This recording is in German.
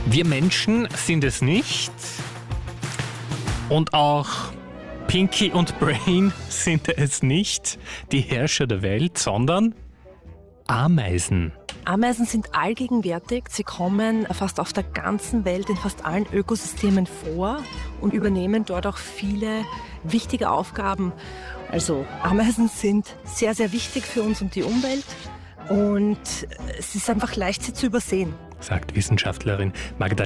Wir Menschen sind es nicht. Und auch Pinky und Brain sind es nicht, die Herrscher der Welt, sondern Ameisen. Ameisen sind allgegenwärtig. Sie kommen fast auf der ganzen Welt in fast allen Ökosystemen vor und übernehmen dort auch viele wichtige Aufgaben. Also Ameisen sind sehr, sehr wichtig für uns und die Umwelt. Und es ist einfach leicht, sie zu übersehen, Sagt Wissenschaftlerin Magdalena